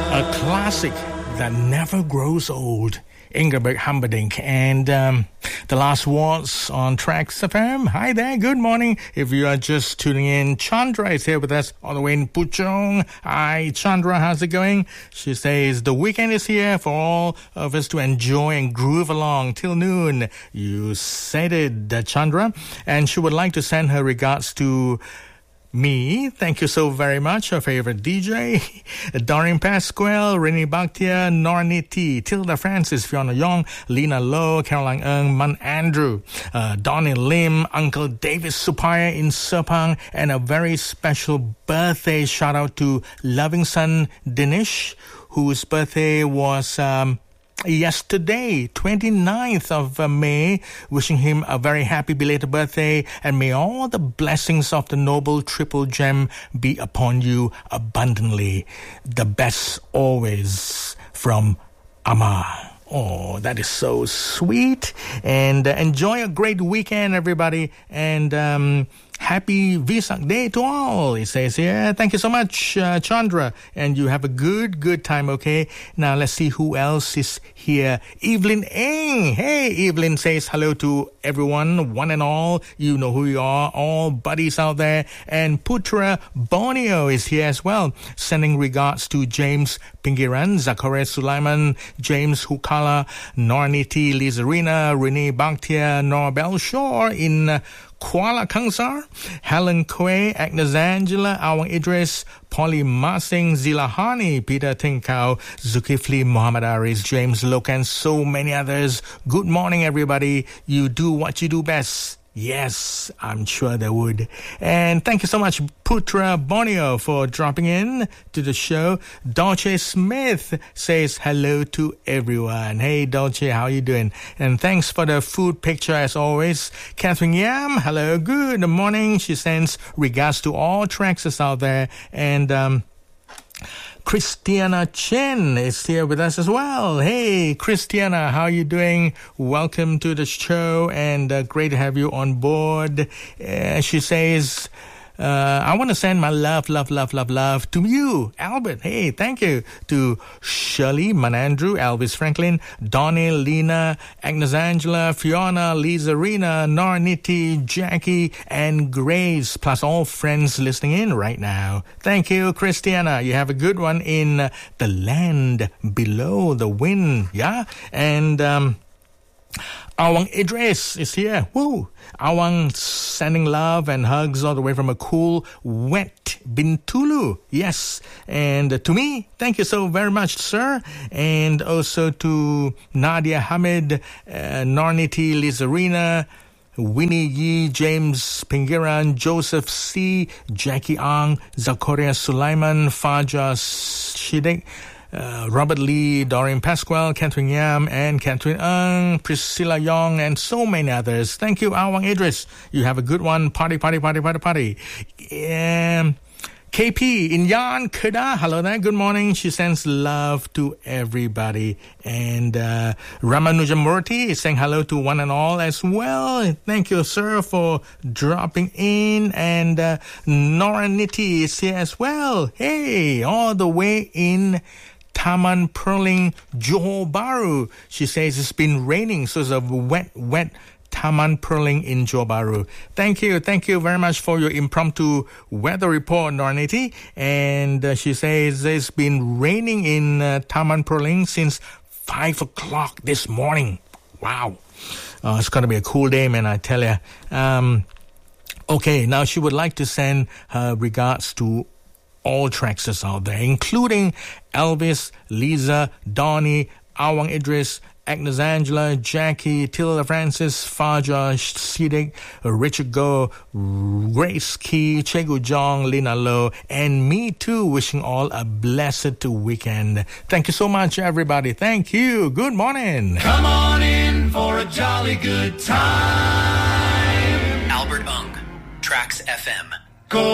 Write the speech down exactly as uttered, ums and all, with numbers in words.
A classic that never grows old. Ingeborg Humperdinck. And um, the last words on Tracks F M. Hi there, good morning. If you are just tuning in, Chandra is here with us all the way in Puchong. Hi, Chandra, how's it going? She says the weekend is here for all of us to enjoy and groove along till noon. You said it, Chandra. And she would like to send her regards to me. Thank you so very much. Our favorite D J, Doreen Pasquale, Renee Bhatia, Norniti, Tilda Francis, Fiona Young, Lena Lowe, Caroline Ng, Man Andrew, uh, Donnie Lim, Uncle David Supaya in Sepang, and a very special birthday shout out to loving son Dinesh, whose birthday was um, yesterday, twenty-ninth of May. Wishing him a very happy belated birthday, and may all the blessings of the noble triple gem be upon you abundantly. The best always from Amma. Oh, that is so sweet. And uh, enjoy a great weekend, everybody. And um, happy Vesak Day to all, it says here. Thank you so much, uh, Chandra. And you have a good, good time, okay? Now, let's see who else is here. Evelyn Ng. Hey, Evelyn says hello to everyone, one and all. You know who you are, all buddies out there. And Putra Borneo is here as well, sending regards to James Pingiran, Zachariah Sulaiman, James Hukala, Norniti Lizarina, Renee Bhatia, Norbel Shore in uh, Kuala Kangsar, Helen Kwe, Agnes Angela, Awang Idris, Polly Masing, Zilahani, Peter Tinkau, Zulkifli Muhammad Aris, James Lok, and so many others. Good morning, everybody. You do what you do best. Yes, I'm sure they would. And thank you so much, Putra Borneo, for dropping in to the show. Dolce Smith says hello to everyone. Hey, Dolce, how you doing? And thanks for the food picture as always. Catherine Yam, hello, good morning. She sends regards to all trackers out there. And, um... Christiana Chen is here with us as well. Hey, Christiana, how are you doing? Welcome to the show, and uh, great to have you on board. Uh, she says, uh, I want to send my love, love, love, love, love to you, Albert. Hey, thank you. To Shirley, Manandrew, Elvis Franklin, Donnie, Lena, Agnes Angela, Fiona, Lisa Rena, Norniti, Jackie, and Grace, plus all friends listening in right now. Thank you, Christiana. You have a good one in uh, the land below the wind, yeah? And, um... Awang Idris is here. Woo! Awang sending love and hugs all the way from a cool, wet Bintulu. Yes. And uh, to me, thank you so very much, sir. And also to Nadia Hamid, uh, Norniti Lizarina, Winnie Yi, James Pingiran, Joseph C, Jackie Ang, Zachariah Sulaiman, Faja Shidek, Uh, Robert Lee, Doreen Pasquale, Catherine Yam, and Catherine Ng, Priscilla Young, and so many others. Thank you, Awang Idris. You have a good one. Party, party, party, party, party. Um, K P in Yan Kedah. Hello there. Good morning. She sends love to everybody. And uh, Ramanujamurti is saying hello to one and all as well. Thank you, sir, for dropping in. And uh, Noraniti is here as well. Hey, all the way in Taman Perling, Johor Bahru. She says it's been raining, so it's a wet, wet Taman Perling in Johor Bahru. Thank you. Thank you very much for your impromptu weather report, Norniti. And uh, she says it's been raining in uh, Taman Perling since five o'clock this morning. Wow. Uh, it's going to be a cool day, man, I tell you. Um, okay, now she would like to send her regards to all trackers out there, including Elvis, Lisa, Donnie, Awang Idris, Agnes Angela, Jackie, Tilda Francis, Faja Siddiq, Richard Go, Grace Key, Chegu Jong, Lina Lo, and me too, wishing all a blessed weekend. Thank you so much, everybody. Thank you. Good morning. Come on in for a jolly good time. Albert Ung, Tracks F M. Go